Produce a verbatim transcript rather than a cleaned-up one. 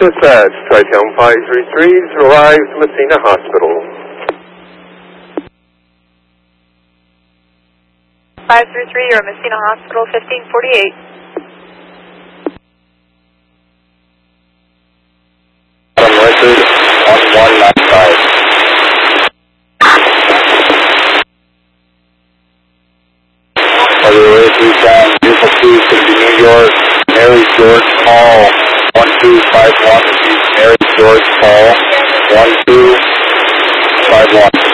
Dispatch, Tri-Town five three three, arrives Messina Hospital. five three three, you're at Messina Hospital, fifteen forty-eight. Bottom record, one one nine five. By the way, three times, vehicle two, fifty New York, Mary George, call, one two five one, Mary George, call, one two five one.